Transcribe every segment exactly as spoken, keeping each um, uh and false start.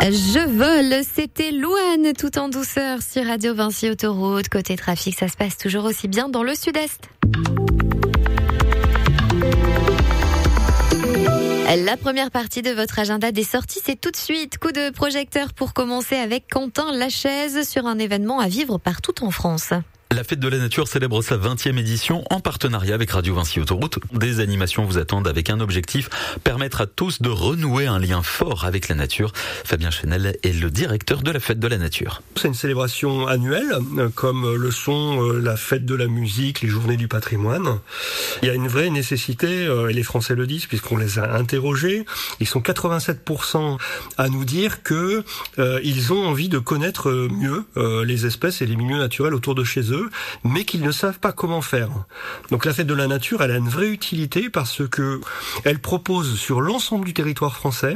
Je vole, c'était Louane tout en douceur sur Radio Vinci Autoroute. Côté trafic, ça se passe toujours aussi bien dans le sud-est. La première partie de votre agenda des sorties, c'est tout de suite. Coup de projecteur pour commencer avec Quentin Lachaise sur un événement à vivre partout en France. La Fête de la Nature célèbre sa vingtième édition en partenariat avec Radio Vinci Autoroute. Des animations vous attendent avec un objectif, permettre à tous de renouer un lien fort avec la nature. Fabien Chenel est le directeur de la Fête de la Nature. C'est une célébration annuelle, comme le sont la Fête de la musique, les Journées du patrimoine. Il y a une vraie nécessité, et les Français le disent puisqu'on les a interrogés, ils sont quatre-vingt-sept pour cent à nous dire que euh, ils ont envie de connaître mieux euh, les espèces et les milieux naturels autour de chez eux, mais qu'ils ne savent pas comment faire. Donc la Fête de la Nature, elle a une vraie utilité parce que elle propose sur l'ensemble du territoire français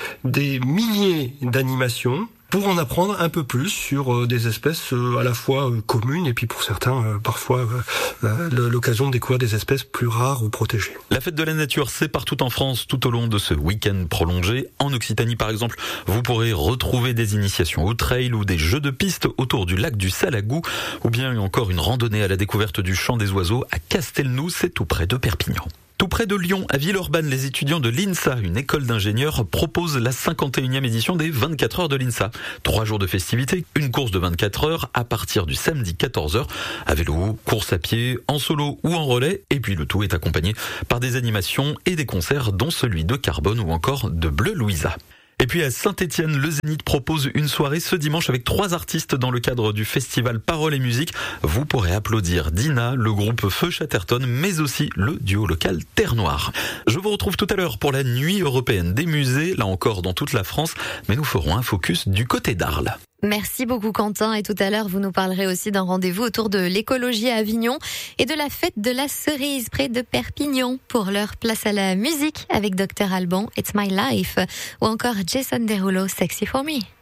des milliers d'animations pour en apprendre un peu plus sur des espèces à la fois communes et puis pour certains parfois l'occasion de découvrir des espèces plus rares ou protégées. La Fête de la Nature, c'est partout en France tout au long de ce week-end prolongé. En Occitanie par exemple, vous pourrez retrouver des initiations au trail ou des jeux de piste autour du lac du Salagou ou bien encore une randonnée à la découverte du Chant des Oiseaux à Castelnou, c'est tout près de Perpignan. Tout près de Lyon, à Villeurbanne, les étudiants de l'INSA, une école d'ingénieurs, proposent la cinquante et unième édition des vingt-quatre heures de l'INSA. Trois jours de festivités, une course de vingt-quatre heures à partir du samedi quatorze heures, à vélo, course à pied, en solo ou en relais, et puis le tout est accompagné par des animations et des concerts dont celui de Carbone ou encore de Bleu Louisa. Et puis à Saint-Étienne, le Zénith propose une soirée ce dimanche avec trois artistes dans le cadre du festival Paroles et Musique. Vous pourrez applaudir Dina, le groupe Feu Chatterton, mais aussi le duo local Terre Noire. Je vous retrouve tout à l'heure pour la nuit européenne des musées, là encore dans toute la France, mais nous ferons un focus du côté d'Arles. Merci beaucoup Quentin, et tout à l'heure vous nous parlerez aussi d'un rendez-vous autour de l'écologie à Avignon et de la fête de la cerise près de Perpignan. Pour l'heure, place à la musique avec Docteur Alban, It's My Life, ou encore Jason Derulo, Sexy For Me.